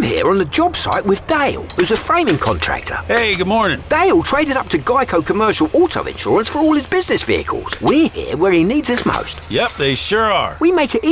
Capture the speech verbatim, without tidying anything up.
here on the job site with Dale, who's a framing contractor. Hey, good morning. Dale traded up to Geico Commercial Auto Insurance for all his business vehicles. We're here where he needs us most. Yep, they sure are. We make it